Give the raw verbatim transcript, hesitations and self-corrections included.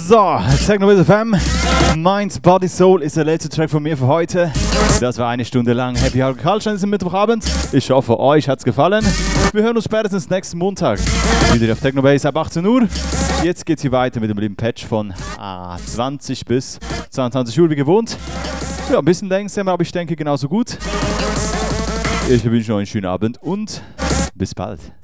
So, Technobase F M, Mind, Body, Soul ist der letzte Track von mir für heute. Das war eine Stunde lang Happy Hour Culture am Mittwochabend. Ich hoffe, euch hat's gefallen. Wir hören uns spätestens nächsten Montag wieder auf Technobase ab achtzehn Uhr. Jetzt geht's hier weiter mit dem lieben Patch von ah, zwanzig bis zweiundzwanzig Uhr wie gewohnt. Ja, ein bisschen langsam, aber ich denke genauso gut. Ich wünsche euch einen schönen Abend und bis bald.